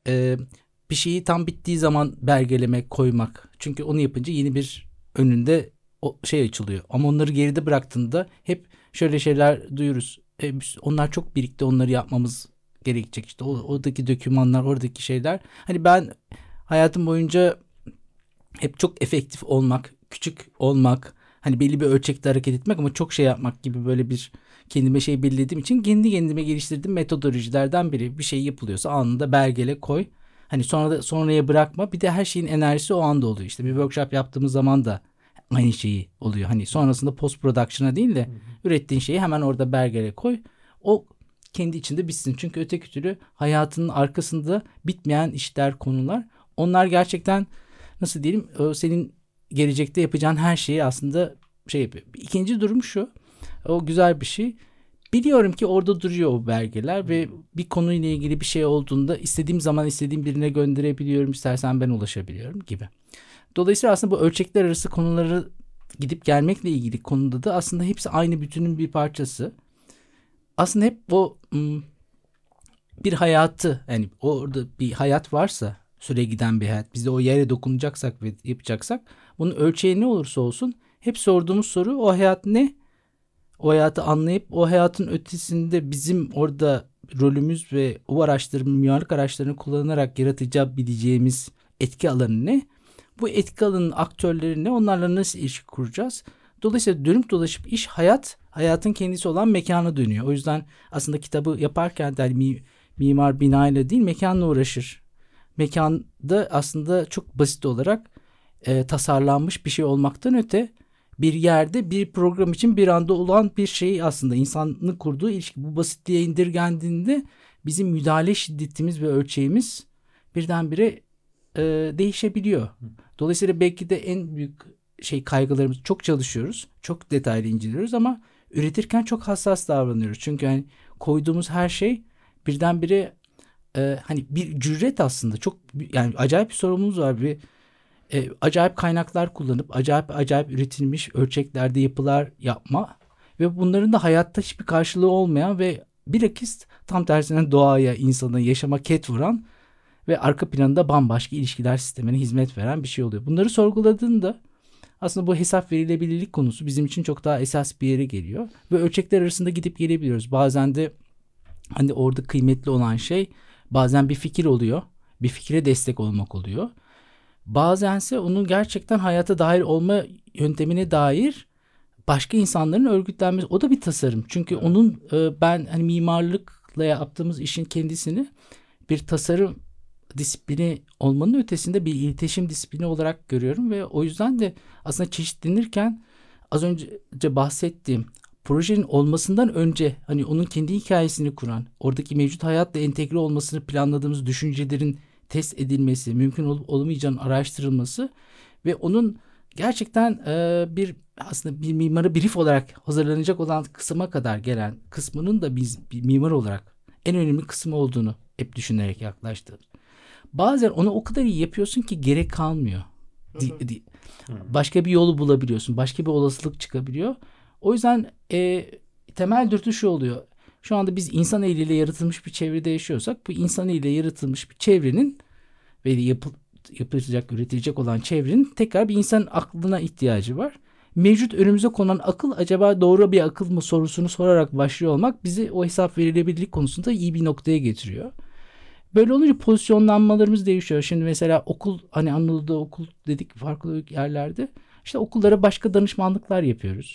e, bir şeyi tam bittiği zaman belgelemek, koymak. Çünkü onu yapınca yeni bir önünde o şey açılıyor. Ama onları geride bıraktığında hep şöyle şeyler duyuruz. Onlar çok birikti, onları yapmamız gerekecek. İşte oradaki dokümanlar, oradaki şeyler. Hani ben hayatım boyunca hep çok efektif olmak, küçük olmak, hani belli bir ölçekte hareket etmek ama çok şey yapmak gibi böyle bir kendime şey belirlediğim için kendi kendime geliştirdiğim metodolojilerden biri. Bir şey yapılıyorsa anında belgele koy. Hani sonra da sonraya bırakma. Bir de her şeyin enerjisi o anda oluyor. İşte bir workshop yaptığımız zaman da aynı şeyi oluyor. Hani sonrasında post production'a değil de ürettiğin şeyi hemen orada belgele koy. O kendi içinde bitsin. Çünkü öteki türlü hayatının arkasında bitmeyen işler, konular. Onlar gerçekten nasıl diyelim, senin gelecekte yapacağın her şeyi aslında şey yapıyor. İkinci durum şu. O güzel bir şey. Biliyorum ki orada duruyor o belgeler ve bir konuyla ilgili bir şey olduğunda istediğim zaman istediğim birine gönderebiliyorum. İstersen ben ulaşabiliyorum gibi. Dolayısıyla aslında bu ölçekler arası konuları gidip gelmekle ilgili konuda da aslında hepsi aynı bütünün bir parçası. Aslında hep o bir hayatı, yani orada bir hayat varsa, süre giden bir hayat, biz de o yere dokunacaksak ve yapacaksak bunun ölçeği ne olursa olsun hep sorduğumuz soru o hayat ne? O hayatı anlayıp o hayatın ötesinde bizim orada rolümüz ve o araçları, mimarlık araçlarını kullanarak yaratabileceğimiz etki alanı ne? Bu etki alanının aktörleri ne? Onlarla nasıl ilişki kuracağız? Dolayısıyla dönüp dolaşıp iş hayatın kendisi olan mekana dönüyor. O yüzden aslında kitabı yaparken de mimar binayla değil mekanla uğraşır. Mekanda aslında çok basit olarak tasarlanmış bir şey olmaktan öte bir yerde bir program için bir anda olan bir şey, aslında insanın kurduğu ilişki. Bu basitliğe indirgendiğinde bizim müdahale şiddetimiz ve ölçeğimiz birdenbire değişebiliyor. Dolayısıyla belki de en büyük şey kaygılarımız, çok çalışıyoruz, çok detaylı inceliyoruz ama üretirken çok hassas davranıyoruz. Çünkü hani koyduğumuz her şey birdenbire hani bir cüret aslında, çok yani acayip bir sorumluluğumuz var. Acayip kaynaklar kullanıp acayip üretilmiş ölçeklerde yapılar yapma ve bunların da hayatta hiçbir karşılığı olmayan ve bilakis tam tersine doğaya, insana, yaşama ket vuran ve arka planında bambaşka ilişkiler sistemine hizmet veren bir şey oluyor. Bunları sorguladığında aslında bu hesap verilebilirlik konusu bizim için çok daha esas bir yere geliyor ve ölçekler arasında gidip gelebiliyoruz. Bazen de hani orada kıymetli olan şey bazen bir fikir oluyor. Bir fikre destek olmak oluyor. Bazense onun gerçekten hayata dahil olma yöntemine dair başka insanların örgütlenmesi. O da bir tasarım. Çünkü Evet. onun ben hani mimarlıkla yaptığımız işin kendisini bir tasarım disiplini olmanın ötesinde bir iletişim disiplini olarak görüyorum ve o yüzden de aslında çeşitlenirken az önce bahsettiğim projenin olmasından önce hani onun kendi hikayesini kuran, oradaki mevcut hayatla entegre olmasını planladığımız düşüncelerin test edilmesi, mümkün olup olmayacağının araştırılması ve onun gerçekten bir aslında bir mimara brief olarak hazırlanacak olan kısma kadar gelen kısmının da biz bir mimar olarak en önemli kısmı olduğunu hep düşünerek yaklaştım. Bazen onu o kadar iyi yapıyorsun ki gerek kalmıyor. Başka bir yolu bulabiliyorsun. Başka bir olasılık çıkabiliyor. O yüzden temel dürtü şu oluyor. Şu anda biz insan eliyle yaratılmış bir çevrede yaşıyorsak bu insan eliyle yaratılmış bir çevrenin ve yapılacak, üretilecek olan çevrenin tekrar bir insan aklına ihtiyacı var. Mevcut önümüze konan akıl acaba doğru bir akıl mı sorusunu sorarak başlıyor olmak bizi o hesap verilebilirlik konusunda iyi bir noktaya getiriyor. Böyle olunca pozisyonlanmalarımız değişiyor. Şimdi mesela okul, hani Anadolu'da okul dedik farklı yerlerde. İşte okullara başka danışmanlıklar yapıyoruz.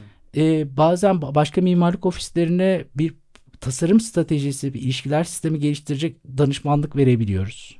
Bazen başka mimarlık ofislerine bir tasarım stratejisi, bir ilişkiler sistemi geliştirecek danışmanlık verebiliyoruz.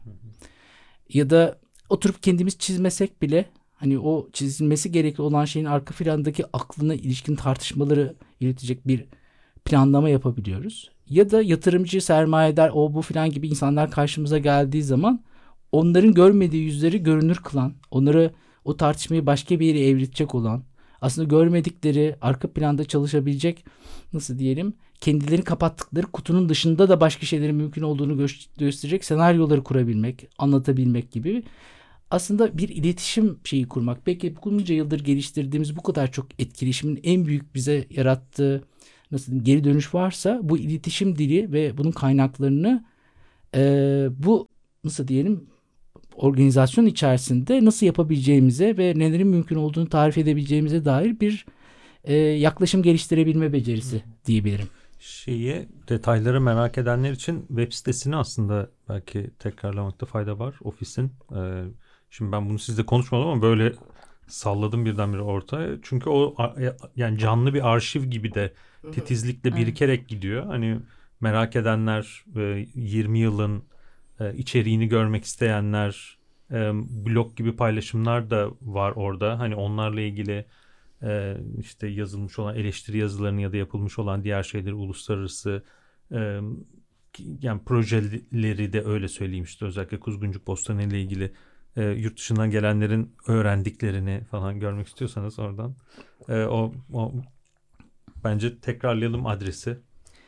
Ya da oturup kendimiz çizmesek bile hani o çizilmesi gerekli olan şeyin arka plandaki aklına ilişkin tartışmaları yürütecek bir planlama yapabiliyoruz. Ya da yatırımcı, sermayedar, o bu filan gibi insanlar karşımıza geldiği zaman onların görmediği yüzleri görünür kılan, onları o tartışmayı başka bir yere evritecek olan, aslında görmedikleri, arka planda çalışabilecek, nasıl diyelim, kendilerini kapattıkları kutunun dışında da başka şeylerin mümkün olduğunu gösterecek senaryoları kurabilmek, anlatabilmek gibi aslında bir iletişim şeyi kurmak. Belki bunca yıldır geliştirdiğimiz bu kadar çok etkileşimin en büyük bize yarattığı, nasıl diyeyim, geri dönüş varsa bu iletişim dili ve bunun kaynaklarını bu nasıl diyelim, organizasyon içerisinde nasıl yapabileceğimize ve nelerin mümkün olduğunu tarif edebileceğimize dair bir yaklaşım geliştirebilme becerisi diyebilirim. Detayları merak edenler için web sitesini aslında belki tekrarlamakta fayda var ofisin. Şimdi ben bunu sizle konuşmadım ama böyle salladım birdenbire ortaya. Çünkü o yani canlı bir arşiv gibi de titizlikle birikerek gidiyor. Hani merak edenler, 20 yılın içeriğini görmek isteyenler, blog gibi paylaşımlar da var orada. Hani onlarla ilgili işte yazılmış olan eleştiri yazılarını ya da yapılmış olan diğer şeyleri, uluslararası yani projeleri de öyle söyleyeyim, işte özellikle Kuzguncuk Bostanı ile ilgili yurt dışından gelenlerin öğrendiklerini falan görmek istiyorsanız oradan o bence tekrarlayalım adresi.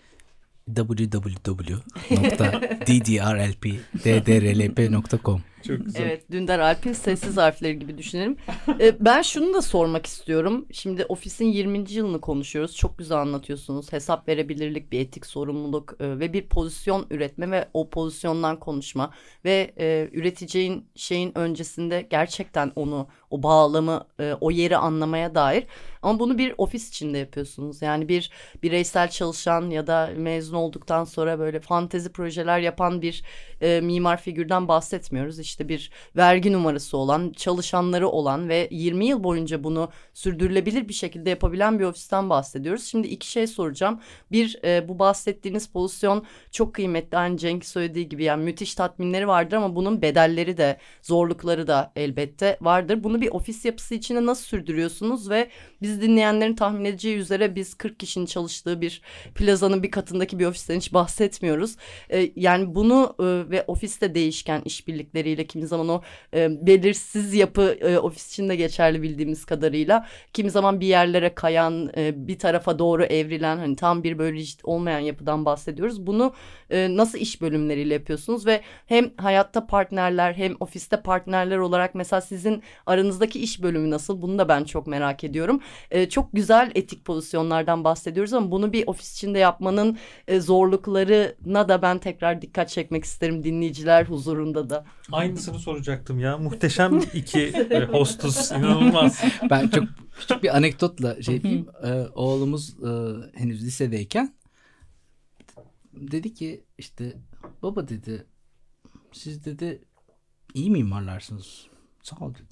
www.ddrlp.com. Çok güzel. Evet, Dündar Alp'in sessiz harfleri gibi düşünelim. Ben şunu da sormak istiyorum. Şimdi ofisin 20. yılını konuşuyoruz. Çok güzel anlatıyorsunuz. Hesap verebilirlik, bir etik sorumluluk ve bir pozisyon üretme ve o pozisyondan konuşma ve üreteceğin şeyin öncesinde gerçekten onu, o bağlamı, o yeri anlamaya dair. Ama bunu bir ofis içinde yapıyorsunuz. Yani bir bireysel çalışan ya da mezun olduktan sonra böyle fantezi projeler yapan bir mimar figürden bahsetmiyoruz. İşte bir vergi numarası olan, çalışanları olan ve 20 yıl boyunca bunu sürdürülebilir bir şekilde yapabilen bir ofisten bahsediyoruz. Şimdi iki şey soracağım. Bir, bu bahsettiğiniz pozisyon çok kıymetli. Hani Cenk söylediği gibi, yani müthiş tatminleri vardır ama bunun bedelleri de, zorlukları da elbette vardır. Bunu bir ofis yapısı içinde nasıl sürdürüyorsunuz ve biz dinleyenlerin tahmin edeceği üzere biz 40 kişinin çalıştığı bir plazanın bir katındaki bir ofisten hiç bahsetmiyoruz. Yani bunu ve ofiste değişken işbirlikleriyle, kimi zaman o belirsiz yapı ofis içinde geçerli bildiğimiz kadarıyla, kimi zaman bir yerlere kayan, bir tarafa doğru evrilen, hani tam bir böyle rigid olmayan yapıdan bahsediyoruz. Bunu nasıl iş bölümleriyle yapıyorsunuz ve hem hayatta partnerler hem ofiste partnerler olarak mesela sizin aranızdaki iş bölümü nasıl? Bunu da ben çok merak ediyorum. Çok güzel etik pozisyonlardan bahsediyoruz ama bunu bir ofis içinde yapmanın zorluklarına da ben tekrar dikkat çekmek isterim dinleyiciler huzurunda da. Aynısını soracaktım ya. Muhteşem iki hostess, inanılmaz. Ben çok küçük bir anekdotla şey yapayım. Oğlumuz henüz lisedeyken dedi ki, işte baba dedi, siz dedi iyi mimarlarsınız. Sağ ol dedim.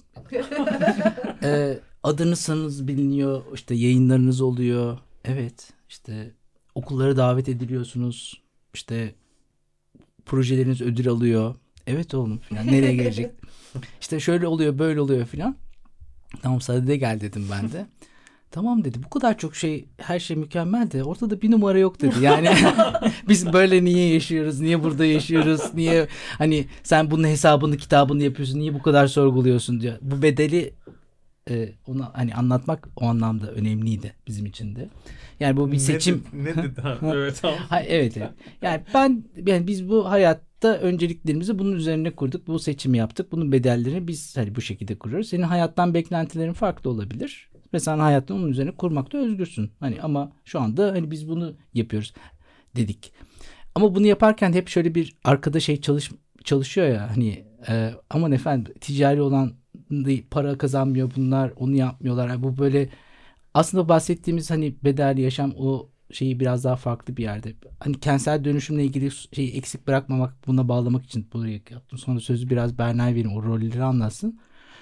Adınızsanız biliniyor, işte yayınlarınız oluyor. Evet, işte okullara davet ediliyorsunuz. İşte projeleriniz ödül alıyor. Evet oğlum falan, nereye gelecek? İşte şöyle oluyor, böyle oluyor falan. Tamam sadede gel dedim ben de. Tamam dedi, bu kadar çok şey, her şey mükemmel de ortada bir numara yok dedi. Yani biz böyle niye yaşıyoruz, niye burada yaşıyoruz, niye hani sen bunun hesabını kitabını yapıyorsun, niye bu kadar sorguluyorsun diyor. Bu bedeli ona hani anlatmak o anlamda önemliydi bizim için de. Yani bu bir seçim. Ne dedi? Evet, tamam. Evet. Yani biz bu hayatta önceliklerimizi bunun üzerine kurduk. Bu seçimi yaptık. Bunun bedellerini biz hani bu şekilde kuruyoruz. Senin hayattan beklentilerin farklı olabilir. Mesela hayatını onun üzerine kurmakta özgürsün. Hani ama şu anda hani biz bunu yapıyoruz dedik. Ama bunu yaparken hep şöyle bir arkada şey çalışıyor ya, hani aman efendim ticari olan para kazanmıyor bunlar, onu yapmıyorlar. Yani bu böyle aslında bahsettiğimiz hani bedelli yaşam, o şeyi biraz daha farklı bir yerde. Hani kentsel dönüşümle ilgili şeyi eksik bırakmamak, buna bağlamak için buraya yaptım. Sonra sözü biraz Berna'ya vereyim, o rolleri anlatsın.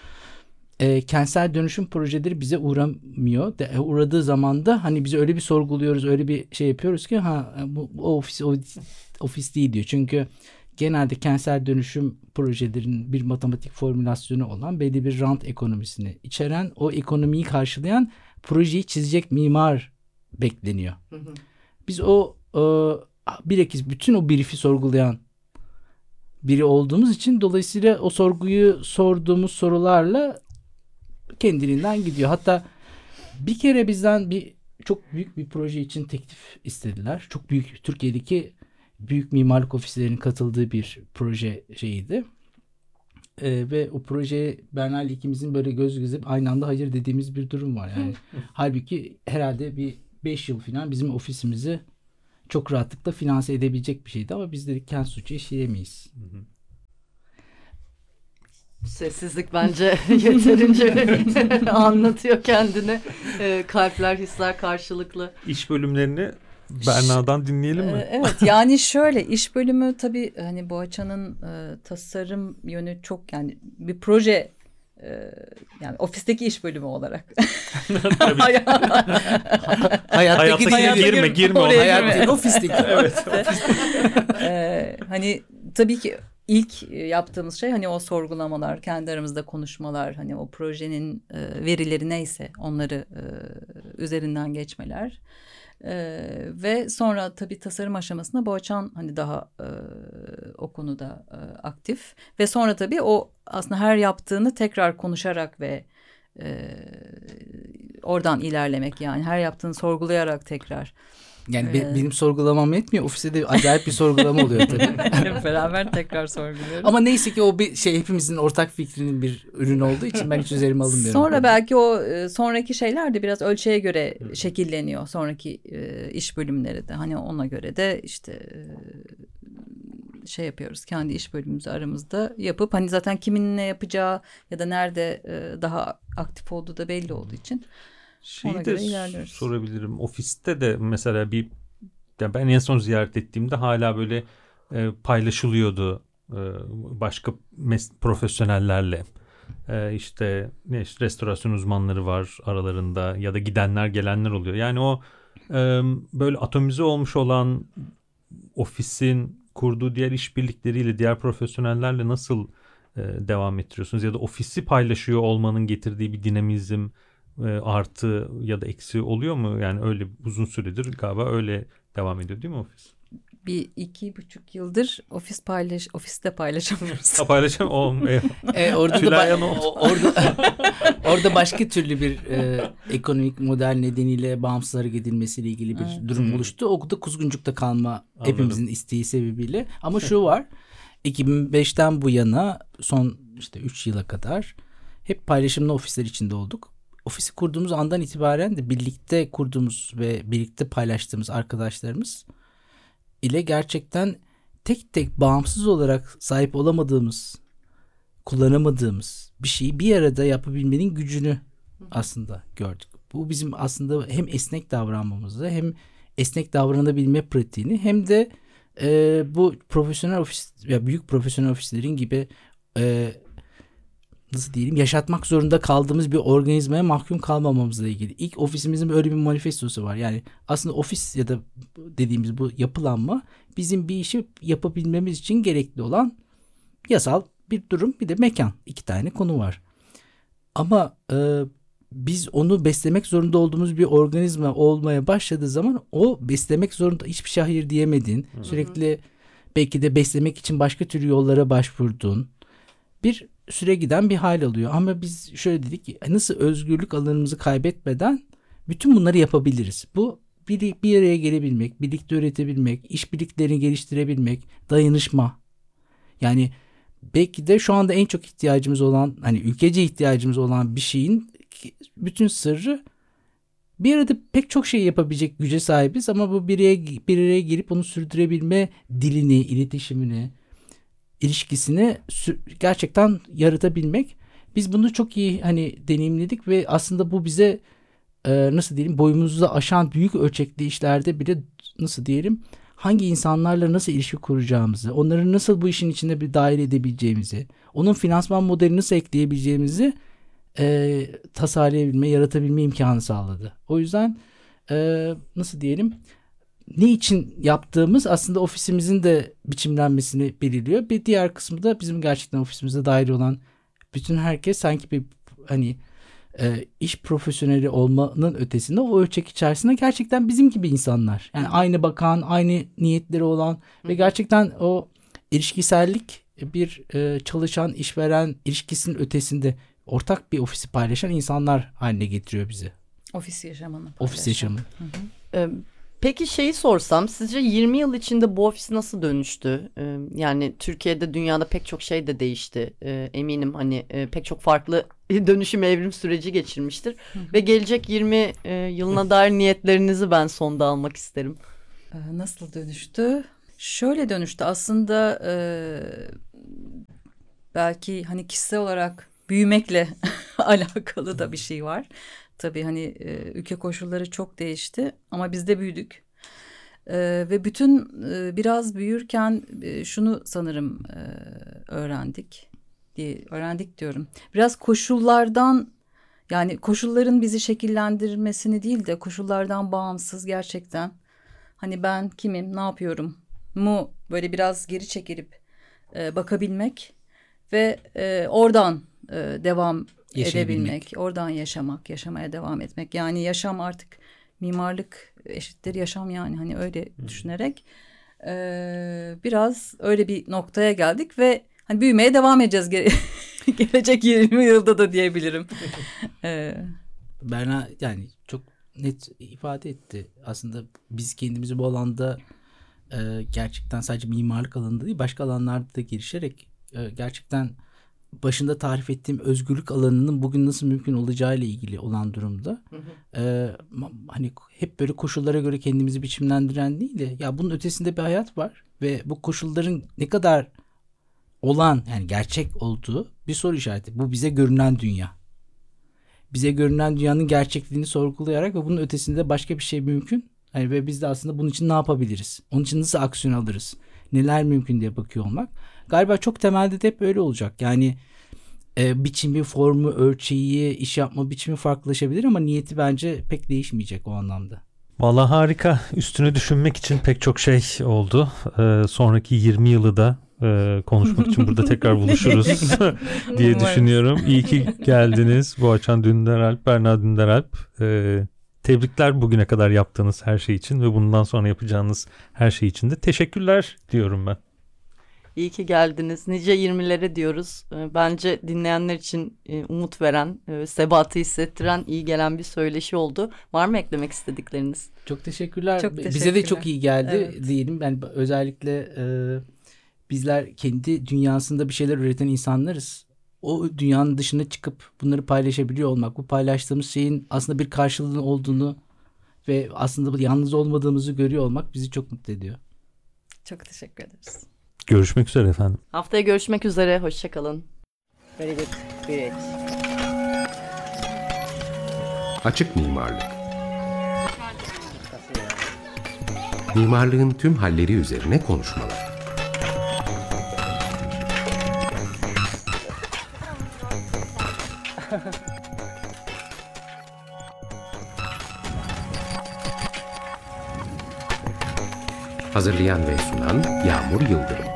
Kentsel dönüşüm projeleri bize uğramıyor. Uğradığı zaman da hani biz öyle bir sorguluyoruz, öyle bir şey yapıyoruz ki bu ofis değil diyor. Çünkü genelde kentsel dönüşüm projelerinin bir matematik formülasyonu olan, belli bir rant ekonomisini içeren, o ekonomiyi karşılayan projeyi çizecek mimar bekleniyor. Biz bilakis bütün o brief'i sorgulayan biri olduğumuz için, dolayısıyla o sorguyu sorduğumuz sorularla kendiliğinden gidiyor. Hatta bir kere bizden çok büyük bir proje için teklif istediler. Çok büyük, Türkiye'deki büyük mimarlık ofislerinin katıldığı bir proje şeyiydi. Ve o projeye Berna ile ikimizin böyle göz göze aynı anda hayır dediğimiz bir durum var. Yani halbuki herhalde bir 5 yıl falan bizim ofisimizi çok rahatlıkla finanse edebilecek bir şeydi ama biz dedik kent suçu işleyemeyiz. Sessizlik bence yeterince anlatıyor kendini. Kalpler, hisler karşılıklı. İş bölümlerini Berna'dan dinleyelim mi? Evet, yani şöyle, iş bölümü tabii hani Boğaçan'ın tasarım yönü çok, yani bir proje, yani ofisteki iş bölümü olarak. Hayattaki girme oraya oraya. girme. Hayat ofisteki. Evet. Hani tabii ki ilk yaptığımız şey hani o sorgulamalar, kendi aramızda konuşmalar, hani o projenin verileri neyse onları üzerinden geçmeler. Ve sonra tabii tasarım aşamasında Boğaçan hani daha o konuda aktif ve sonra tabii o aslında her yaptığını tekrar konuşarak ve oradan ilerlemek, yani her yaptığını sorgulayarak tekrar. Yani benim sorgulamam yetmiyor. Ofiste de acayip bir sorgulama oluyor tabii. Hep beraber tekrar sorguluyoruz. Ama neyse ki o bir şey, hepimizin ortak fikrinin bir ürünü olduğu için ben hiç üzerime alınmıyorum. Sonra belki o sonraki şeyler de biraz ölçeğe göre şekilleniyor. Sonraki iş bölümleri de hani ona göre de işte şey yapıyoruz. Kendi iş bölümümüzü aramızda yapıp hani zaten kimin ne yapacağı ya da nerede daha aktif olduğu da belli olduğu için Şeyi ona de göre ilerliyoruz. sorabilirim. Ofiste de mesela ya ben en son ziyaret ettiğimde hala böyle paylaşılıyordu başka profesyonellerle. İşte restorasyon uzmanları var aralarında ya da gidenler gelenler oluyor. Yani o böyle atomize olmuş olan ofisin kurduğu diğer işbirlikleriyle, diğer profesyonellerle nasıl devam ettiriyorsunuz? Ya da ofisi paylaşıyor olmanın getirdiği bir dinamizm, artı ya da eksi oluyor mu? Yani öyle uzun süredir galiba öyle devam ediyor değil mi ofis? 1-2,5 yıldır ofiste paylaşamıyoruz. Paylaşam olmuyor. Orada Tülay da Hanım. orada başka türlü bir ekonomik model nedeniyle bağımsız hareket edilmesiyle ilgili bir durum oluştu. O da kuzguncukta kalma Anladım. hepimizin isteği sebebiyle. Ama şu var. 2005'ten bu yana son işte 3 yıla kadar hep paylaşımlı ofisler içinde olduk. Ofisi kurduğumuz andan itibaren de birlikte kurduğumuz ve birlikte paylaştığımız arkadaşlarımız ile gerçekten tek tek bağımsız olarak sahip olamadığımız, kullanamadığımız bir şeyi bir arada yapabilmenin gücünü aslında gördük. Bu bizim aslında hem esnek davranmamızı, hem esnek davranabilme pratiğini, hem de bu profesyonel ofis ya büyük profesyonel ofislerin gibi nasıl diyelim, yaşatmak zorunda kaldığımız bir organizmaya mahkum kalmamamızla ilgili. İlk ofisimizin böyle bir manifestosu var. Yani aslında ofis ya da dediğimiz bu yapılanma bizim bir işi yapabilmemiz için gerekli olan yasal bir durum, bir de mekan. 2 tane konu var. Ama biz onu beslemek zorunda olduğumuz bir organizma olmaya başladığı zaman o beslemek zorunda, hiçbir şey hayır diyemediğin, sürekli belki de beslemek için başka tür yollara başvurduğun bir süre giden bir hal alıyor. Ama biz şöyle dedik ki, nasıl özgürlük alanımızı kaybetmeden bütün bunları yapabiliriz? Bu bir araya gelebilmek, birlikte üretebilmek, işbirliklerini geliştirebilmek, dayanışma. Yani belki de şu anda en çok ihtiyacımız olan, hani ülkece ihtiyacımız olan bir şeyin bütün sırrı, bir arada pek çok şey yapabilecek güce sahibiz ama bu bir araya gelip onu sürdürebilme dilini, iletişimini, ilişkisini gerçekten yaratabilmek. Biz bunu çok iyi hani deneyimledik ve aslında bu bize nasıl diyelim, boyumuzu aşan büyük ölçekli işlerde bile nasıl diyelim, hangi insanlarla nasıl ilişki kuracağımızı, onları nasıl bu işin içinde bir dahil edebileceğimizi, onun finansman modelini nasıl ekleyebileceğimizi tasarlayabilme, yaratabilme imkanı sağladı. O yüzden nasıl diyelim, ne için yaptığımız aslında ofisimizin de biçimlenmesini belirliyor. Bir diğer kısmı da bizim gerçekten ofisimize dahil olan bütün herkes sanki bir hani iş profesyoneli olmanın ötesinde o ölçek içerisinde gerçekten bizim gibi insanlar. Yani aynı bakan, aynı niyetleri olan ve gerçekten o ilişkisellik bir çalışan, işveren ilişkisinin ötesinde ortak bir ofisi paylaşan insanlar haline getiriyor bizi. Ofis yaşamını. Ofis yaşamı. Peki şeyi sorsam, sizce 20 yıl içinde bu ofis nasıl dönüştü? Yani Türkiye'de, dünyada pek çok şey de değişti. Eminim hani pek çok farklı dönüşüm, evrim süreci geçirmiştir. Ve gelecek 20 yılına dair niyetlerinizi ben sonda almak isterim. Nasıl dönüştü? Şöyle dönüştü aslında, belki hani kişisel olarak büyümekle alakalı da bir şey var. Tabii hani ülke koşulları çok değişti ama biz de büyüdük. Ve bütün biraz büyürken şunu sanırım öğrendik diyorum. Biraz koşullardan, yani koşulların bizi şekillendirmesini değil de koşullardan bağımsız gerçekten hani ben kimim, ne yapıyorum mu böyle biraz geri çekilip bakabilmek ve oradan devam edebilmek, oradan yaşamaya devam etmek. Yani yaşam artık mimarlık eşittir yaşam, yani hani öyle düşünerek biraz öyle bir noktaya geldik ve hani büyümeye devam edeceğiz gelecek 20 yılda da diyebilirim. Berna yani çok net ifade etti. Aslında biz kendimizi bu alanda gerçekten sadece mimarlık alanında değil, başka alanlarda da gelişerek gerçekten başında tarif ettiğim özgürlük alanının bugün nasıl mümkün olacağı ile ilgili olan durumda. Hani hep böyle koşullara göre kendimizi biçimlendiren değil de ya bunun ötesinde bir hayat var ve bu koşulların ne kadar olan, yani gerçek olduğu bir soru işareti. Bu bize görünen dünya. Bize görünen dünyanın gerçekliğini sorgulayarak ve bunun ötesinde başka bir şey mümkün. Yani ve biz de aslında bunun için ne yapabiliriz? Onun için nasıl aksiyon alırız? Neler mümkün diye bakıyor olmak. Galiba çok temelde de hep öyle olacak. Yani biçimi, formu, ölçeği, iş yapma biçimi farklılaşabilir ama niyeti bence pek değişmeyecek o anlamda. Vallahi harika. Üstüne düşünmek için pek çok şey oldu. Sonraki 20 yılı da konuşmak için burada tekrar buluşuruz diye düşünüyorum. İyi ki geldiniz. Boğaçan Dündaralp, Berna Dündaralp. Tebrikler bugüne kadar yaptığınız her şey için ve bundan sonra yapacağınız her şey için de teşekkürler diyorum ben. İyi ki geldiniz. Nice 20'lere diyoruz. Bence dinleyenler için umut veren, sebatı hissettiren, iyi gelen bir söyleşi oldu. Var mı eklemek istedikleriniz? Çok teşekkürler. Çok teşekkürler. Bize de çok iyi geldi Evet. diyelim. Ben özellikle bizler kendi dünyasında bir şeyler üreten insanlarız. O dünyanın dışına çıkıp bunları paylaşabiliyor olmak, bu paylaştığımız şeyin aslında bir karşılığının olduğunu ve aslında yalnız olmadığımızı görüyor olmak bizi çok mutlu ediyor. Çok teşekkür ederiz. Görüşmek üzere efendim. Haftaya görüşmek üzere. Hoşçakalın. Very good. Great. Açık mimarlık. Mimarlığın tüm halleri üzerine konuşmalar. Hazırlayan ve sunan Yağmur Yıldırım.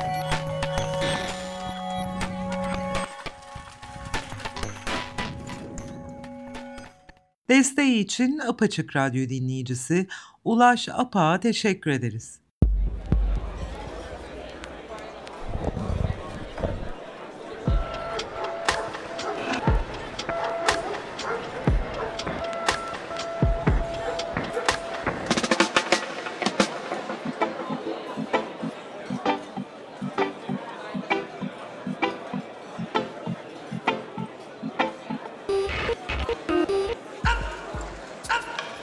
Desteği için Apaçık Radyo dinleyicisi Ulaş Apak'a teşekkür ederiz.